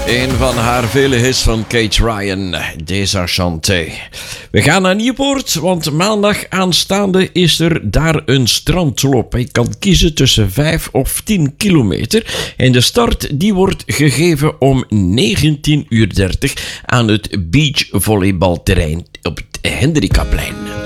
Een van haar vele hits van Kate Ryan, Désenchanté. We gaan naar Nieuwpoort, want maandag aanstaande is er daar een strandloop. Je kan kiezen tussen 5 of 10 kilometer. En de start die wordt gegeven om 19:30 aan het beachvolleybalterrein op het Hendrikaplein.